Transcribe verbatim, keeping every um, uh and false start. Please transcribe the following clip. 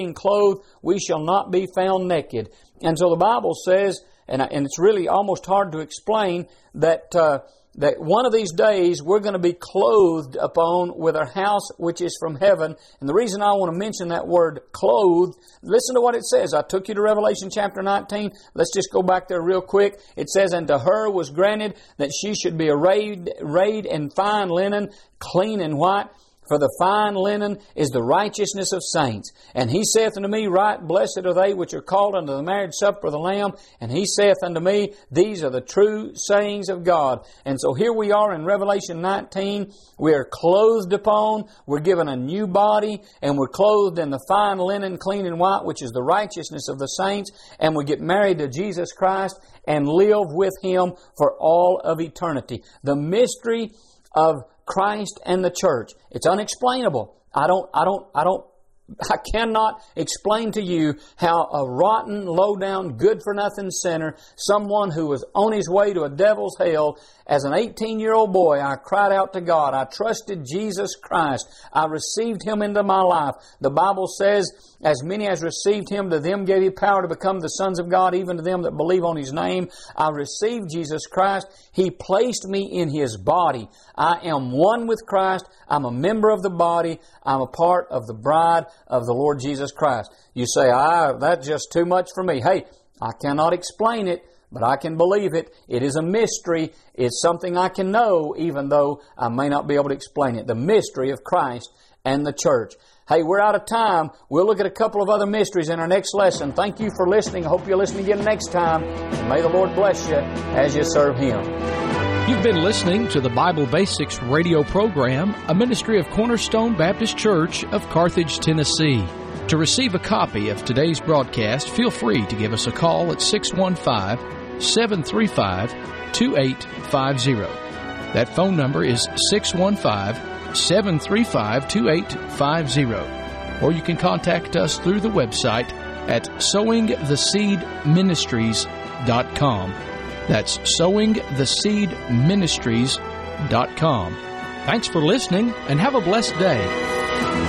being clothed, we shall not be found naked. And so the Bible says, and, and it's really almost hard to explain, that uh, that one of these days we're going to be clothed upon with our house which is from heaven. And the reason I want to mention that word clothed, listen to what it says. I took you to Revelation chapter nineteen. Let's just go back there real quick. It says, "And to her was granted that she should be arrayed, arrayed in fine linen, clean and white. For the fine linen is the righteousness of saints. And he saith unto me, Right blessed are they which are called unto the marriage supper of the Lamb. And he saith unto me, These are the true sayings of God." And so here we are in Revelation nineteen. We are clothed upon, we're given a new body, and we're clothed in the fine linen, clean and white, which is the righteousness of the saints. And we get married to Jesus Christ and live with Him for all of eternity. The mystery of Christ and the church. It's unexplainable. I don't, I don't, I don't, I cannot explain to you how a rotten, low-down, good-for-nothing sinner, someone who was on his way to a devil's hell, as an eighteen-year-old boy, I cried out to God. I trusted Jesus Christ. I received Him into my life. The Bible says, "As many as received Him, to them gave He power to become the sons of God, even to them that believe on His name." I received Jesus Christ. He placed me in His body. I am one with Christ. I'm a member of the body. I'm a part of the bride of the Lord Jesus Christ. You say, ah, that's just too much for me. Hey, I cannot explain it, but I can believe it. It is a mystery. It's something I can know, even though I may not be able to explain it. The mystery of Christ and the church. Hey, we're out of time. We'll look at a couple of other mysteries in our next lesson. Thank you for listening. I hope you'll listen again next time. And may the Lord bless you as you serve Him. You've been listening to the Bible Basics radio program, a ministry of Cornerstone Baptist Church of Carthage, Tennessee. To receive a copy of today's broadcast, feel free to give us a call at six one five, seven three five, two eight five zero. That phone number is six one five, seven three five, two eight five zero. Or you can contact us through the website at sowing the seed ministries dot com. That's sowing the seed ministries dot com. Thanks for listening and have a blessed day.